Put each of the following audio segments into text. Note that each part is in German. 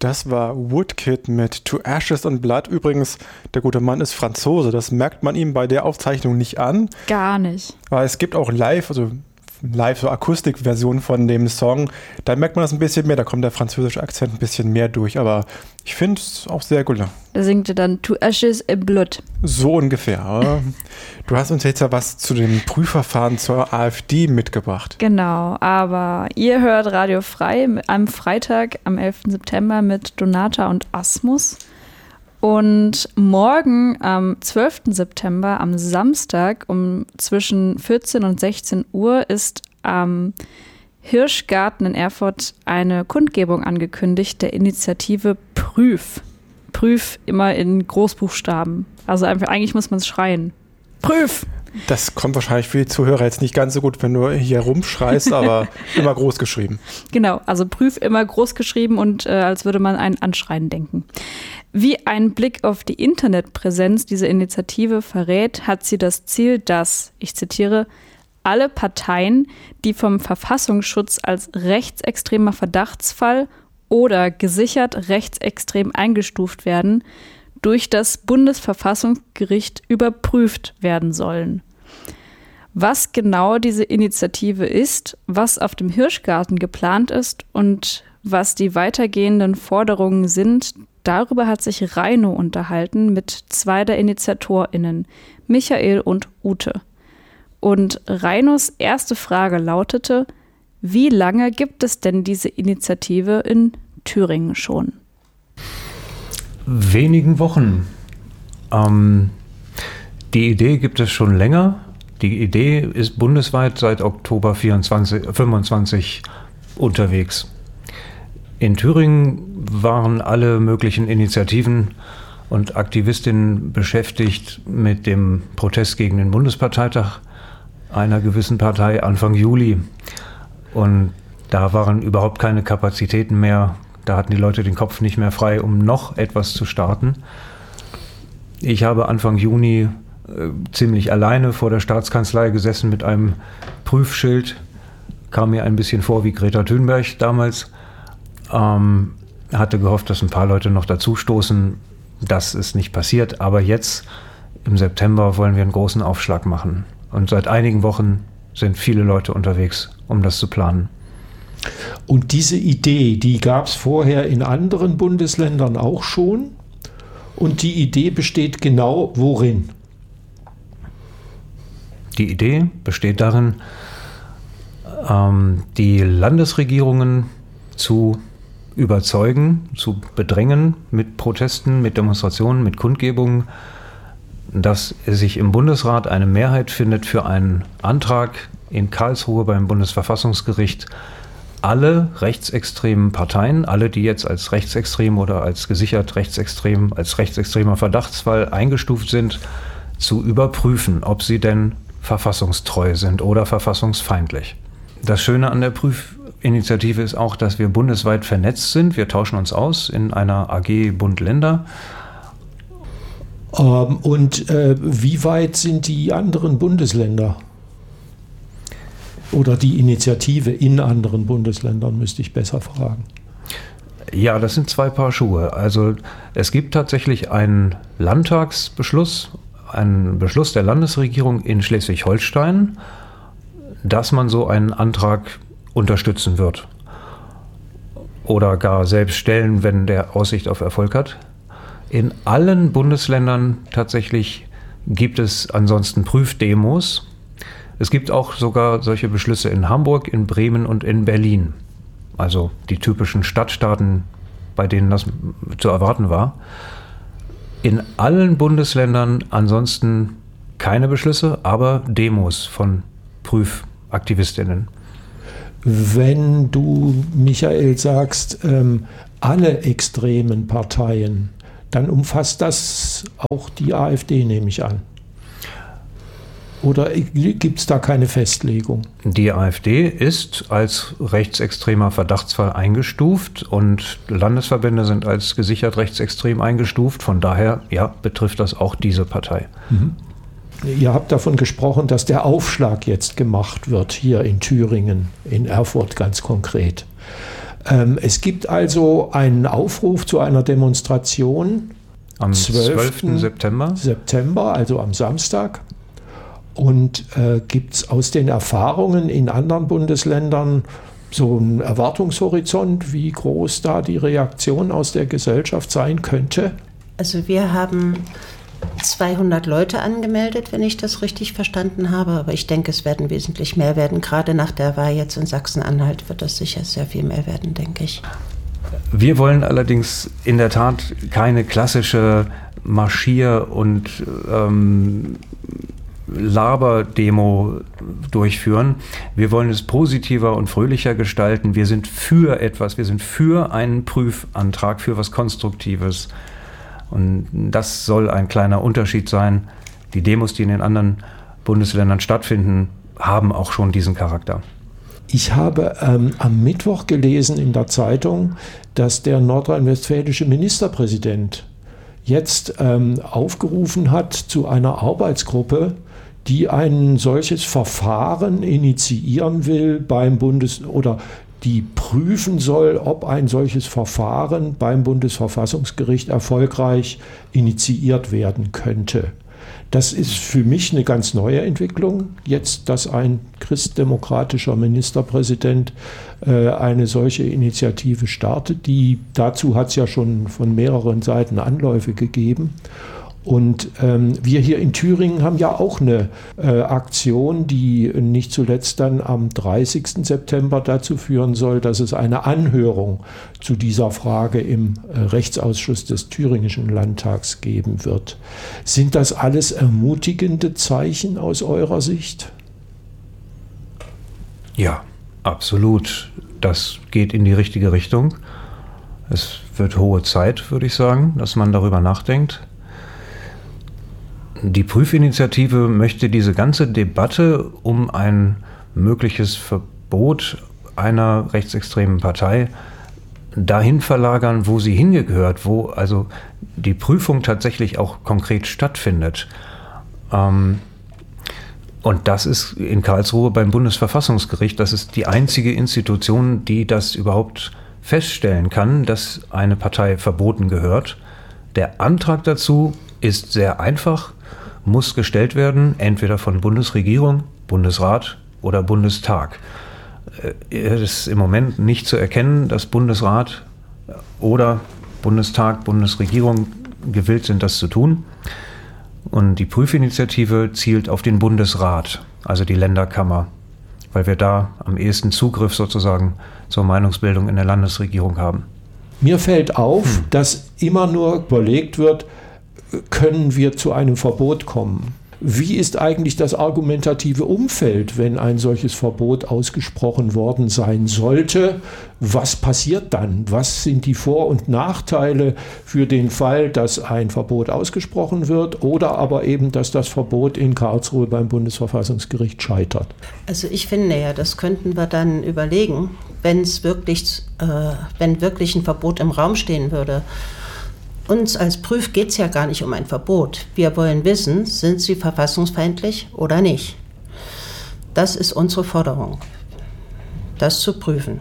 Das war Woodkid mit To Ashes and Blood. Übrigens, der gute Mann ist Franzose. Das merkt man ihm bei der Aufzeichnung nicht an. Gar nicht. Aber es gibt auch live so Akustikversion von dem Song. Da merkt man das ein bisschen mehr. Da kommt der französische Akzent ein bisschen mehr durch. Aber ich finde es auch sehr gut. Da singt er dann To Ashes and Blood. So ungefähr. Du hast uns jetzt ja was zu dem Prüfverfahren zur AfD mitgebracht. Genau, aber ihr hört Radio Frei am Freitag, am 11. September mit Donata und Asmus. Und morgen am 12. September, am Samstag, zwischen 14 und 16 Uhr ist am Hirschgarten in Erfurt eine Kundgebung angekündigt der Initiative Prüf. Prüf immer in Großbuchstaben. Also eigentlich muss man es schreien. Prüf! Das kommt wahrscheinlich für die Zuhörer jetzt nicht ganz so gut, wenn du hier rumschreist, aber immer groß geschrieben. Genau, also Prüf immer groß geschrieben und als würde man ein Anschreien denken. Wie ein Blick auf die Internetpräsenz dieser Initiative verrät, hat sie das Ziel, dass, ich zitiere, alle Parteien, die vom Verfassungsschutz als rechtsextremer Verdachtsfall oder gesichert rechtsextrem eingestuft werden, durch das Bundesverfassungsgericht überprüft werden sollen. Was genau diese Initiative ist, was auf dem Hirschgarten geplant ist und was die weitergehenden Forderungen sind, darüber hat sich Reino unterhalten mit zwei der InitiatorInnen, Michael und Ute. Und Reinos erste Frage lautete: Wie lange gibt es denn diese Initiative in Thüringen schon? Wenigen Wochen. Die Idee gibt es schon länger. Die Idee ist bundesweit seit Oktober 25 unterwegs. In Thüringen waren alle möglichen Initiativen und Aktivistinnen beschäftigt mit dem Protest gegen den Bundesparteitag einer gewissen Partei Anfang Juli. Und da waren überhaupt keine Kapazitäten mehr. Da hatten die Leute den Kopf nicht mehr frei, um noch etwas zu starten. Ich habe Anfang Juni ziemlich alleine vor der Staatskanzlei gesessen mit einem Prüfschild. Kam mir ein bisschen vor wie Greta Thunberg damals. Hatte gehofft, dass ein paar Leute noch dazustoßen. Das ist nicht passiert. Aber jetzt, im September, wollen wir einen großen Aufschlag machen. Und seit einigen Wochen sind viele Leute unterwegs, um das zu planen. Und diese Idee, die gab es vorher in anderen Bundesländern auch schon. Und die Idee besteht genau worin? Die Idee besteht darin, die Landesregierungen zu überzeugen, zu bedrängen mit Protesten, mit Demonstrationen, mit Kundgebungen, dass sich im Bundesrat eine Mehrheit findet für einen Antrag in Karlsruhe beim Bundesverfassungsgericht, alle rechtsextremen Parteien, alle, die jetzt als rechtsextrem oder als gesichert rechtsextrem, als rechtsextremer Verdachtsfall eingestuft sind, zu überprüfen, ob sie denn verfassungstreu sind oder verfassungsfeindlich. Das Schöne an der Prüfinitiative ist auch, dass wir bundesweit vernetzt sind. Wir tauschen uns aus in einer AG Bund-Länder. Wie weit sind die anderen Bundesländer? Oder die Initiative in anderen Bundesländern, müsste ich besser fragen. Ja, das sind zwei Paar Schuhe. Also es gibt tatsächlich einen Landtagsbeschluss, einen Beschluss der Landesregierung in Schleswig-Holstein, dass man so einen Antrag unterstützen wird. Oder gar selbst stellen, wenn der Aussicht auf Erfolg hat. In allen Bundesländern tatsächlich gibt es ansonsten Prüfdemos. Es gibt auch sogar solche Beschlüsse in Hamburg, in Bremen und in Berlin. Also die typischen Stadtstaaten, bei denen das zu erwarten war. In allen Bundesländern ansonsten keine Beschlüsse, aber Demos von Prüfaktivistinnen. Wenn du, Michael, sagst, alle extremen Parteien, dann umfasst das auch die AfD, nehme ich an. Oder gibt es da keine Festlegung? Die AfD ist als rechtsextremer Verdachtsfall eingestuft und Landesverbände sind als gesichert rechtsextrem eingestuft. Von daher, ja, betrifft das auch diese Partei. Mhm. Ihr habt davon gesprochen, dass der Aufschlag jetzt gemacht wird, hier in Thüringen, in Erfurt ganz konkret. Es gibt also einen Aufruf zu einer Demonstration am 12. September, also am Samstag. Und gibt es aus den Erfahrungen in anderen Bundesländern so einen Erwartungshorizont, wie groß da die Reaktion aus der Gesellschaft sein könnte? Also wir haben 200 Leute angemeldet, wenn ich das richtig verstanden habe. Aber ich denke, es werden wesentlich mehr werden. Gerade nach der Wahl jetzt in Sachsen-Anhalt wird das sicher sehr viel mehr werden, denke ich. Wir wollen allerdings in der Tat keine klassische Marschier- und Laberdemo durchführen. Wir wollen es positiver und fröhlicher gestalten. Wir sind für etwas. Wir sind für einen Prüfantrag, für was Konstruktives. Und das soll ein kleiner Unterschied sein. Die Demos, die in den anderen Bundesländern stattfinden, haben auch schon diesen Charakter. Ich habe am Mittwoch gelesen in der Zeitung, dass der nordrhein-westfälische Ministerpräsident jetzt aufgerufen hat zu einer Arbeitsgruppe, die ein solches Verfahren initiieren will oder die prüfen soll, ob ein solches Verfahren beim Bundesverfassungsgericht erfolgreich initiiert werden könnte. Das ist für mich eine ganz neue Entwicklung, jetzt, dass ein christdemokratischer Ministerpräsident eine solche Initiative startet. Dazu hat es ja schon von mehreren Seiten Anläufe gegeben. Und wir hier in Thüringen haben ja auch eine Aktion, die nicht zuletzt dann am 30. September dazu führen soll, dass es eine Anhörung zu dieser Frage im Rechtsausschuss des Thüringischen Landtags geben wird. Sind das alles ermutigende Zeichen aus eurer Sicht? Ja, absolut. Das geht in die richtige Richtung. Es wird hohe Zeit, würde ich sagen, dass man darüber nachdenkt. Die Prüfinitiative möchte diese ganze Debatte um ein mögliches Verbot einer rechtsextremen Partei dahin verlagern, wo sie hingehört, wo also die Prüfung tatsächlich auch konkret stattfindet. Und das ist in Karlsruhe beim Bundesverfassungsgericht. Das ist die einzige Institution, die das überhaupt feststellen kann, dass eine Partei verboten gehört. Der Antrag dazu ist sehr einfach, muss gestellt werden, entweder von Bundesregierung, Bundesrat oder Bundestag. Es ist im Moment nicht zu erkennen, dass Bundesrat oder Bundestag, Bundesregierung gewillt sind, das zu tun. Und die Prüfinitiative zielt auf den Bundesrat, also die Länderkammer, weil wir da am ehesten Zugriff sozusagen zur Meinungsbildung in der Landesregierung haben. Mir fällt auf, dass immer nur überlegt wird, können wir zu einem Verbot kommen? Wie ist eigentlich das argumentative Umfeld, wenn ein solches Verbot ausgesprochen worden sein sollte? Was passiert dann? Was sind die Vor- und Nachteile für den Fall, dass ein Verbot ausgesprochen wird oder aber eben, dass das Verbot in Karlsruhe beim Bundesverfassungsgericht scheitert? Also ich finde ja, das könnten wir dann überlegen, wenn wirklich ein Verbot im Raum stehen würde. Uns als Prüf geht es ja gar nicht um ein Verbot. Wir wollen wissen, sind sie verfassungsfeindlich oder nicht. Das ist unsere Forderung, das zu prüfen.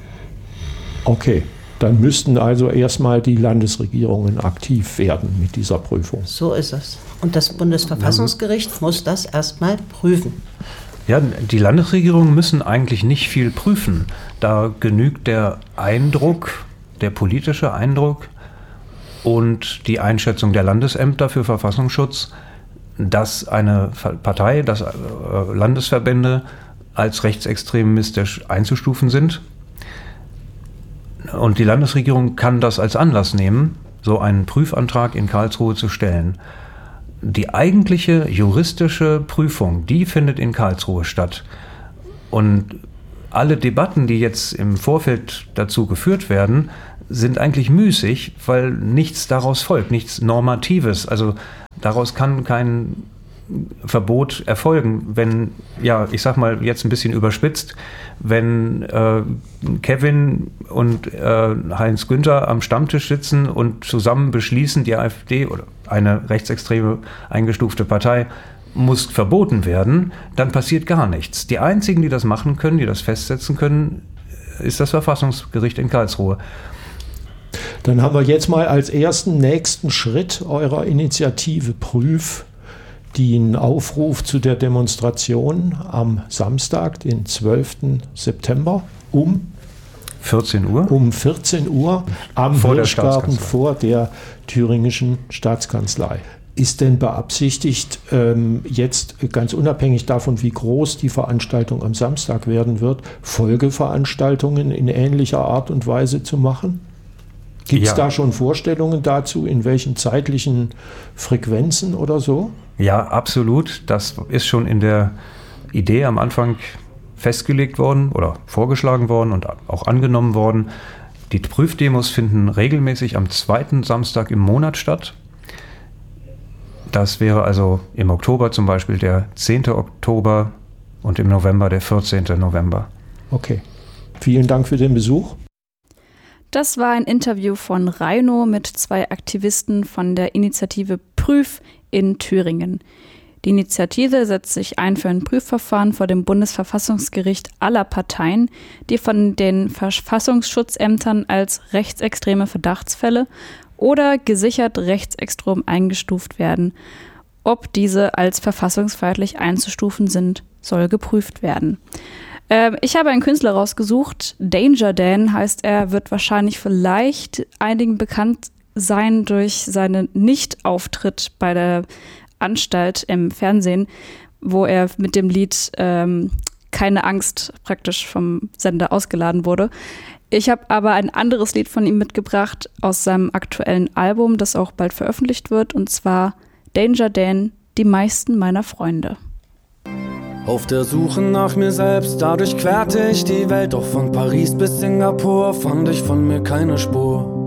Okay, dann müssten also erstmal die Landesregierungen aktiv werden mit dieser Prüfung. So ist es. Und das Bundesverfassungsgericht muss das erstmal prüfen. Ja, die Landesregierungen müssen eigentlich nicht viel prüfen. Da genügt der Eindruck, der politische Eindruck, und die Einschätzung der Landesämter für Verfassungsschutz, dass eine Partei, dass Landesverbände als rechtsextremistisch einzustufen sind. Und die Landesregierung kann das als Anlass nehmen, so einen Prüfantrag in Karlsruhe zu stellen. Die eigentliche juristische Prüfung, die findet in Karlsruhe statt. Und alle Debatten, die jetzt im Vorfeld dazu geführt werden, sind eigentlich müßig, weil nichts daraus folgt, nichts Normatives. Also daraus kann kein Verbot erfolgen, wenn, ja, ich sag mal jetzt ein bisschen überspitzt, wenn Kevin und Heinz Günther am Stammtisch sitzen und zusammen beschließen, die AfD oder eine rechtsextreme eingestufte Partei muss verboten werden, dann passiert gar nichts. Die einzigen, die das machen können, die das festsetzen können, ist das Verfassungsgericht in Karlsruhe. Dann haben wir jetzt mal als nächsten Schritt eurer Initiative Prüf den Aufruf zu der Demonstration am Samstag, den 12. September um 14 Uhr? Um 14 Uhr am Hirschgarten vor der thüringischen Staatskanzlei. Ist denn beabsichtigt, jetzt ganz unabhängig davon, wie groß die Veranstaltung am Samstag werden wird, Folgeveranstaltungen in ähnlicher Art und Weise zu machen? Gibt es da schon Vorstellungen dazu, in welchen zeitlichen Frequenzen oder so? Ja, absolut. Das ist schon in der Idee am Anfang festgelegt worden oder vorgeschlagen worden und auch angenommen worden. Die Prüfdemos finden regelmäßig am 2. Samstag im Monat statt. Das wäre also im Oktober zum Beispiel der 10. Oktober und im November der 14. November. Okay. Vielen Dank für den Besuch. Das war ein Interview von Raino mit 2 Aktivisten von der Initiative Prüf in Thüringen. Die Initiative setzt sich ein für ein Prüfverfahren vor dem Bundesverfassungsgericht aller Parteien, die von den Verfassungsschutzämtern als rechtsextreme Verdachtsfälle oder gesichert rechtsextrem eingestuft werden. Ob diese als verfassungsfeindlich einzustufen sind, soll geprüft werden. Ich habe einen Künstler rausgesucht, Danger Dan heißt er, wird wahrscheinlich vielleicht einigen bekannt sein durch seinen Nicht-Auftritt bei der Anstalt im Fernsehen, wo er mit dem Lied Keine Angst praktisch vom Sender ausgeladen wurde. Ich habe aber ein anderes Lied von ihm mitgebracht aus seinem aktuellen Album, das auch bald veröffentlicht wird, und zwar Danger Dan, die meisten meiner Freunde. Auf der Suche nach mir selbst, dadurch querte ich die Welt, doch von Paris bis Singapur fand ich von mir keine Spur.